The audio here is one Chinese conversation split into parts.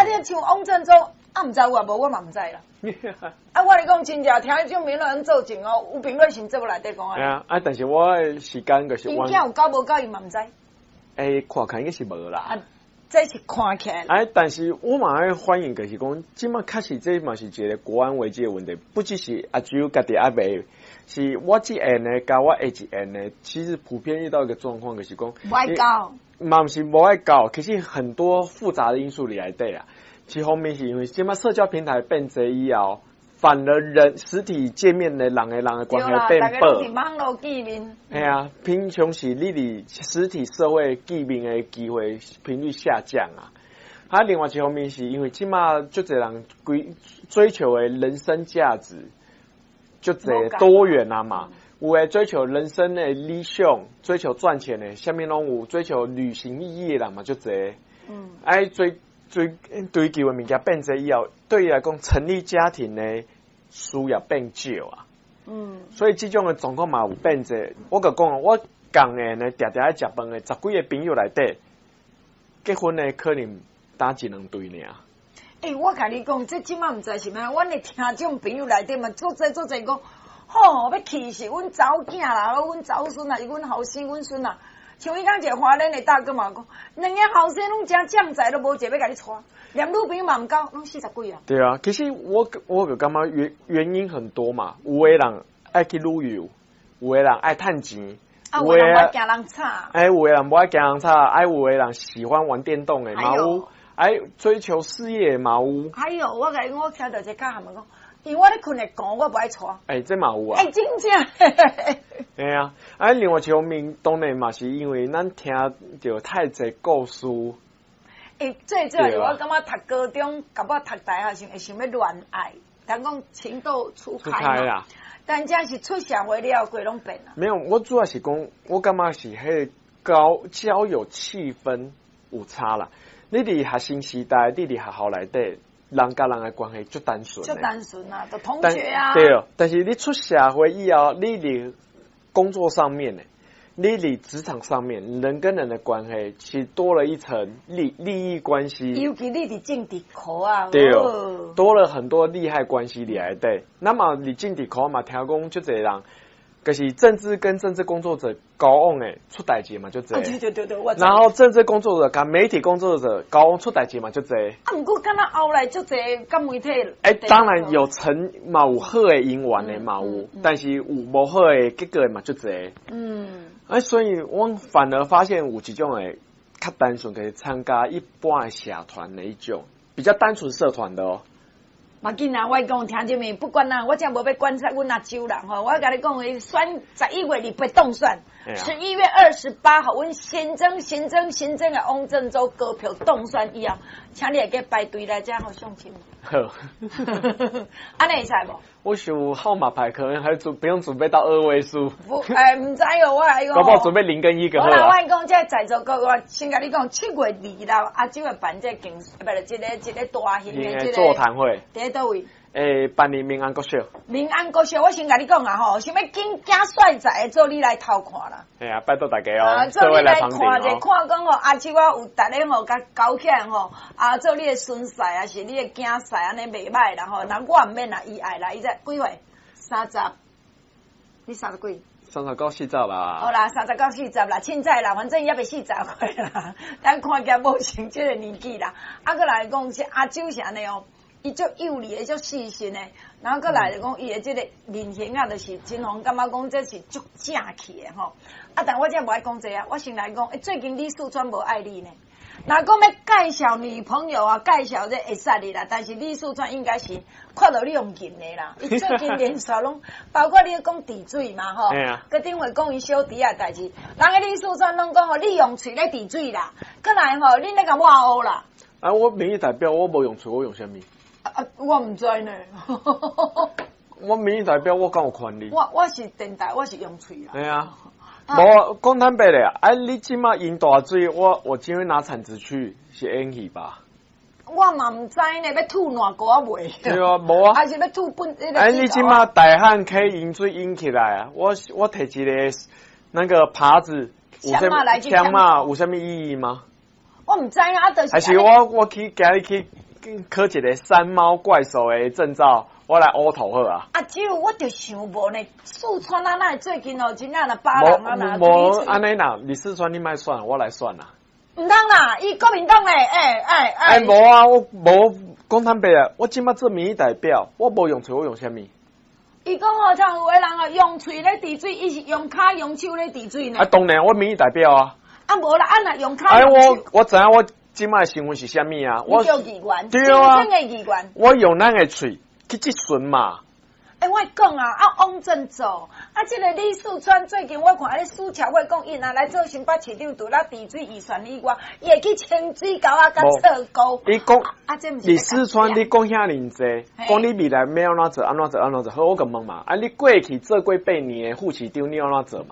你像王振中，唔知有啊无，我嘛唔知啦。我跟你讲真正听迄种评论做证哦，有评论是节目内底讲啊。 但是我的时间就是因囝有搞无搞，伊嘛唔知。 看看应该是无啦。 这是看起来。 但是我嘛爱欢迎，就是讲，即马确实这嘛是一个国安危机的问题，不只是阿舅家己阿袂，是我这end呢，甲我下一end呢，其实普遍遇到一个状况，就是讲， 不爱搞， 嘛不是不爱搞，其实很多复杂的因素里来对啊。其后面是因为即马社交平台变侪以后，反而人实体见面的人的关系变薄。 大家都是网络见面。 平常时你伫实体社会见面的机会频率下降啊。另外一方面是因为即马就这人追求的人生价值就这多元啊嘛。有的追求人生的理想，追求赚钱的，下面拢有追求旅行意义的人嘛，就这。追求的物件变侪以后，对伊来讲成立家庭呢需要变少啊。所以这种的状况嘛有变侪。我甲讲，我共的呢，常常爱食饭的10几个朋友内底，结婚的可能打1、2对尔。 我甲你讲，这即马毋知是咩，阮的听众朋友内底嘛，做侪讲，吼要气死阮查某囝啦，阮查某孙啊，阮后生、阮孙啊。像伊讲一个华人的大哥嘛讲，两个后生拢真将才都无一个要甲你娶，连女朋友嘛毋够，拢40几啊。 对啊，其实我就感觉原因很多嘛，有的人爱去旅游，有的人爱趁钱， 有的人无惊人吵， 有的人无爱惊人吵，有的人喜欢玩电动的嘛有，追求事业的嘛有。 还有我甲你讲，我听到一个教含讲。因为我咧困咧讲，我不爱娶。 这嘛有啊。 真正。 另外一方面，当然嘛是因为咱听到太侪故事。 最主要是我感觉读高中，甲我读大学时会想要恋爱，但讲情窦初开嘛。但真是出社会了，规拢变啦。 没有，我主要是讲，我感觉是迄个交友气氛有差啦。你伫学生时代，你伫学校内底。人甲人的关系就单纯， 就单纯啊，就同学啊。 对，但是你出社会以后，你伫工作上面呢，你伫职场上面，人跟人的关系其实多了一层利益关系。 尤其你伫政治科啊， 对，多了很多利害关系里来对。那么你政治科嘛，听讲就这人。就是政治跟政治工作者交往的出代志嘛，就这。 对， 然后政治工作者跟媒体工作者交往出代志嘛，就这。 不过敢若后来就这跟媒体。 当然有嘛有好的因缘的嘛有，但是有无好的结果嘛就这。所以我反而发现有一种的较单纯可以参加一般的社团的一种比较单纯社团的哦。 嘛紧啊！我讲听见没？不管啦，我真无要观察阮阿舅人吼。我甲你讲，选11月2日动算，11月28号，阮新增的王振洲高票动算以后，请你来排队来遮好相亲。 好， 安尼会使无？ 我想号码牌可能还不用准备到2位数。 唔知哦，我来讲。 搞不好准备0跟1个好啊。我讲这在座各位，先甲你讲，7月2号阿舅会办这竞，不是一个大型的这个座谈会。 伫倒位？ 办理民安国小。 民安国小，我先甲你讲啊吼，想要紧惊帅仔，做你来偷看啦。 拜托大家哦， 做你来看者，看讲吼，阿舅啊有逐个吼甲搞起来吼，做你的孙婿啊，是你的囝婿安尼袂歹啦吼，人我毋免啦，伊爱啦，伊才几岁？30，你30几 ？39、40啦。 好啦，39、40啦，凊彩啦，反正也未40岁啦，咱看起来无像这个年纪啦。过来讲是阿舅是安尼哦。伊足有理的，足细心的，然后过来就讲伊的这个面型啊，就是真红，感觉讲这是足正气的吼。但我这无爱讲这啊，我先来讲，最近李四川无爱你呢。若讲要介绍女朋友啊，介绍这会使的啦，但是李四川应该是看到你用劲的啦。伊最近连续拢，包括你讲滴水嘛吼，佮顶回讲伊小弟啊代志，人个李四川拢讲吼，你用嘴咧滴水啦，过来吼，你咧甲我学啦。 我民意代表我无用嘴，我用啥物？ 我唔知呢。 我民意代表，我敢有权利？ 我是电台，我是用嘴啦。 对啊，无讲坦白咧，你即马饮大水，我今天拿铲子去是演戏吧？ 我嘛唔知呢，要吐哪个啊未？ 对啊，无啊。 还是要吐本？ 你即马大汉可以饮水饮起来啊！我摕一个那个耙子， 枪嘛来去枪嘛，有啥物意义吗？ 我唔知啊，就是。 还是我去家里去考一个山猫怪兽的证照，我来乌头好啊。 啊，只有我就想无呢，四川啊，那最近哦，真正巴人啊，那无安尼啦，你四川你莫算，我来算啦。 唔通啦，伊国民党诶， 无啊，我无讲坦白啊，我即马做民意代表，我无用嘴，我用啥物？ 伊讲好像有个人啊，用喙咧滴水，伊是用骹用手咧滴水呢。 啊，当然我民意代表啊。 啊，无啦，啊若用骹用手。 我知影我即马身份是啥物啊？我叫议员， 对啊， 真正议员。 我用咱的喙去质询嘛。 我讲啊，汪正走，这个李四川最近我看咧苏侨会讲，伊若来做新北市长，除了滴水预算以外，伊会去清水沟啊，甲测沟。 你讲这不是你四川你讲遐尼济，讲你未来要安怎做，好，我甲问嘛，你过去做过8年的副市长，你安怎做嘛？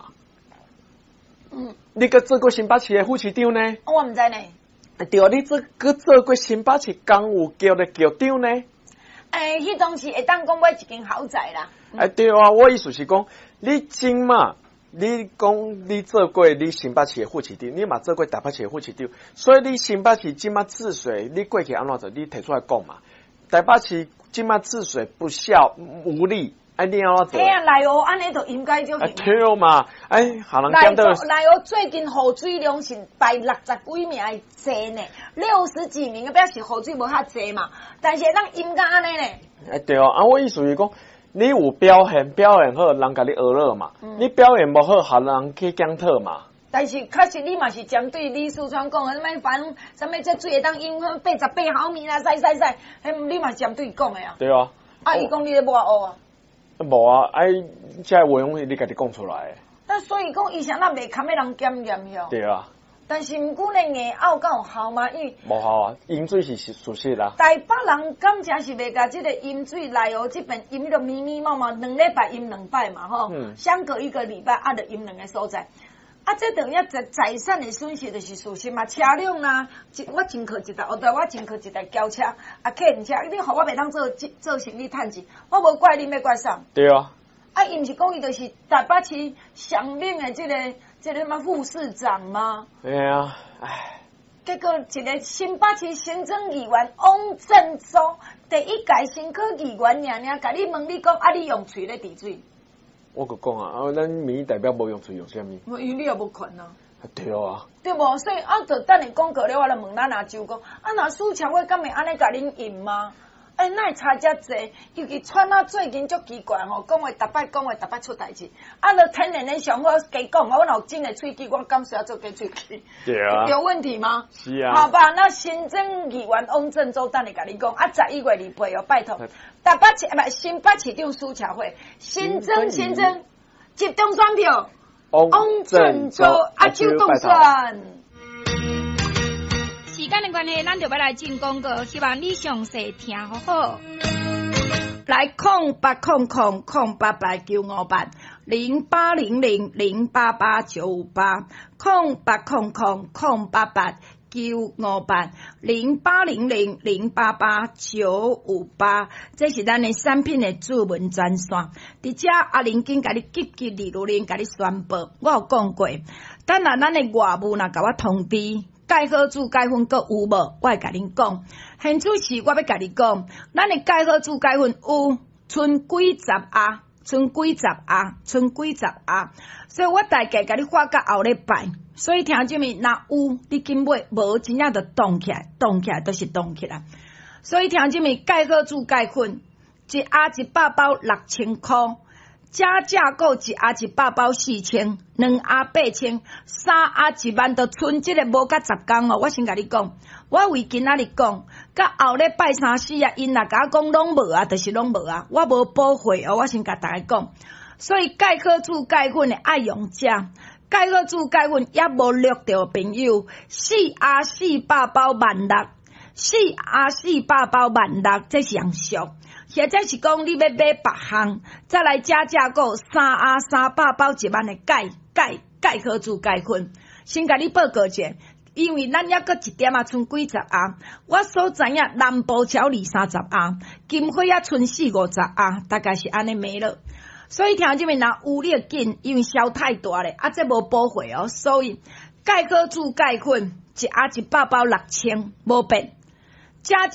你个做过新北市的副市长呢？ 我唔知呢。 对啊，你做过新北市港务局的局长呢？ 迄当时会当讲买一间豪宅啦。 对啊，我意思是讲，你真嘛，你讲你做过你新北市的副市长，你嘛做过台北市的副市长，所以你新北市即马治水，你过去安怎做？你提出来讲嘛。台北市即马治水不效无力，你安怎做？ 内湖安尼就应该就行。 对嘛，下人讲到内湖最近雨水量是排60几名的济呢，60几名表示雨水无遐济嘛，但是咱应该安尼呢。 对啊，我意思是讲，你有表现好，人甲你学乐嘛；你表现无好，下人去检讨嘛。 但是确实你嘛是针对李四川讲的，什么反什么这水会当用88毫米啦，晒，你嘛是针对伊讲的啊。 对啊。 伊讲你咧无学啊。 无啊，这话用你家己讲出来。 但所以讲，以前咱袂堪要人检验哟。 对啊。 但是毋过呢，硬拗敢有效吗？因为无效啊，饮水是事实啦。 台北人感情是袂甲这个饮水内湖这边饮了密密麻麻，2礼拜饮2摆嘛吼，相隔1个礼拜就饮2个所在。这等于财产的损失就是事实嘛，车辆啦，我真靠一台，我真靠一台轿车，客运车，你互我袂当做生意趁钱，我无怪你，要怪啥？ 对啊。 伊毋是讲伊就是台北市上面的这个什么副市长吗？ 对啊， 结果一个新北市行政议员汪正洲，第一届新科议员甲你问你讲，你用喙咧滴水？我个讲啊，咱民意代表无用喙用啥物？ 因为你也无权啊。 对啊。 对无？所以就等你讲过了，我来问咱阿舅讲，若苏侨会敢会安尼甲恁用吗？哪会差遮济？尤其川最近足奇怪吼，讲话逐摆出代志。就天然的上好加讲，我若真的喙齿，我敢需要做加喙齿？ 对啊。 有问题吗？ 是啊。 好吧，那行政议员汪正洲等你甲你讲，11月2日拜托，台北市新北市长苏侨会，新增集中选票，汪正洲阿舅当选。 时间的关系，咱就要来进广告，希望你详细听好好。 来0800088958 0800088958 0800088958 0800088958，这是咱的产品的主文专线。伫遮阿玲紧甲你急如律令，甲你宣布，我有讲过，等下咱的外务若甲我通知。钙好珠钙粉阁有无？我会甲恁讲。现主持我要甲你讲，咱的钙好珠钙粉有，剩几十啊，所以我大概甲你发到后礼拜。所以听姐妹，若有你紧买，无真正就动起来就是动起来。所以听姐妹，钙好珠钙粉1盒100包6000块。加价购1盒100包4000，2盒8000，3盒1万，就剩这个无甲10天哦。我先甲你讲，我为今仔日讲，甲后礼拜3、4因若甲我讲拢无啊，就是拢无啊，我无补货哦。我先甲大家讲，所以钙好珠钙粉的爱用者，钙好珠钙粉也无略着朋友，4盒400包16000，4盒400包16000，这是样俗。或者是讲你要买别项，再来加价购3盒300包1万的钙好珠钙粉，先甲你报告者，因为咱还阁一点剩几十盒，我所知影南部超20-30盒，金花也剩40-50盒，大概是安尼没了。所以听这边若有你紧，因为销太大咧，这无补货哦，所以钙好珠钙粉1盒100包6000，无变。加